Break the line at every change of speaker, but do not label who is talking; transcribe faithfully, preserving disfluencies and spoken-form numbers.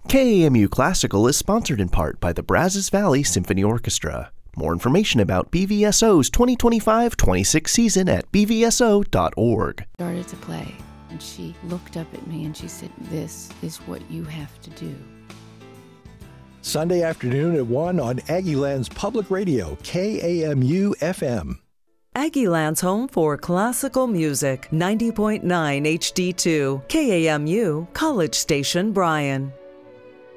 K A M U Classical is sponsored in part by the Brazos Valley Symphony Orchestra. More information about B V S O's twenty twenty-five twenty-six season at b v s o dot org.
Started to play, and she looked up at me and she said, "This is what you have to do."
Sunday afternoon at one on Aggieland's Public Radio, K A M U F M.
Aggieland's home for classical music, ninety point nine H D two, K A M U, College Station, Bryan.